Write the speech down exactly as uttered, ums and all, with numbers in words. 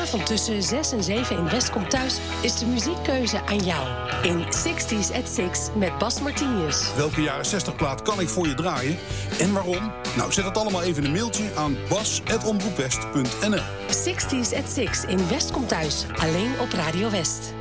Vanavond tussen zes en zeven in West komt thuis is de muziekkeuze aan jou. In zestig's at six met Bas Martinius. Welke jaren zestig plaat kan ik voor je draaien en waarom? Nou, zet het allemaal even in een mailtje aan bas at omroep west punt n l. zestig's at six in West komt thuis. Alleen op Radio West.